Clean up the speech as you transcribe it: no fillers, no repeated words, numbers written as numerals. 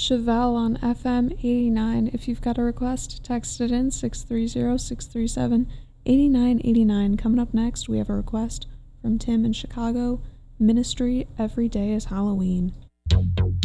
Chevelle on FM 89. If you've got a request, text it in 630-637-8989. Coming up next, we have a request from Tim in Chicago. Ministry, Every Day is Halloween.